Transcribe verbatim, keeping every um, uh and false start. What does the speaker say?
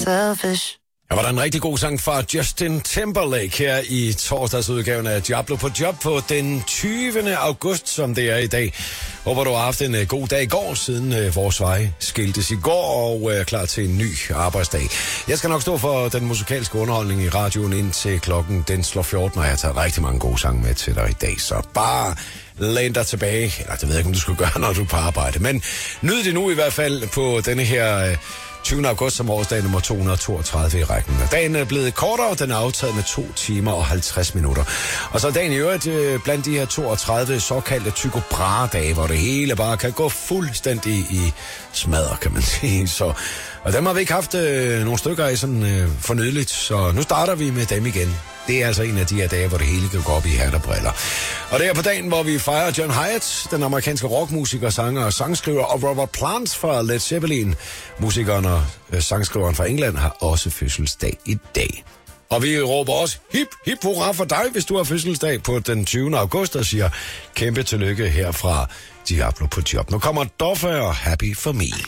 selfish. Ja, var der en rigtig god sang fra Justin Timberlake her i torsdagsudgaven af Diablo på Job på den tyvende august, som det er i dag. Håber, du har haft en uh, god dag i går, siden uh, vores veje skiltes i går, og er uh, klar til en ny arbejdsdag. Jeg skal nok stå for den musikalske underholdning i radioen indtil klokken den slår fjorten, og jeg har taget rigtig mange gode sange med til dig i dag, så bare læn dig tilbage. Eller det ved jeg ikke, om du skulle gøre, når du er på arbejde, men nyd det nu i hvert fald på denne her... Uh, tyvende august som årsdag nummer to hundrede og toogtredive i rækken. Dagen er blevet kortere, den er aftaget med to timer og halvtreds minutter. Og så er dagen i øvrigt øh, blandt de her toogtredive såkaldte Tycho Brahe-dage, hvor det hele bare kan gå fuldstændig i smadder, kan man sige. Så, og dem har vi ikke haft øh, nogle stykker af sådan øh, fornydeligt, så nu starter vi med dem igen. Det er altså en af de her dage, hvor det hele kan gå op i hat og briller. Og det er på dagen, hvor vi fejrer John Hyatt, den amerikanske rockmusiker, sanger og sangskriver, og Robert Plant fra Led Zeppelin. Musikeren og øh, sangskriveren fra England har også fødselsdag i dag. Og vi råber også hip, hip hurra for dig, hvis du har fødselsdag på den tyvende august, og siger kæmpe tillykke herfra Diablo på Job. Nu kommer Doffer og Happy for Me.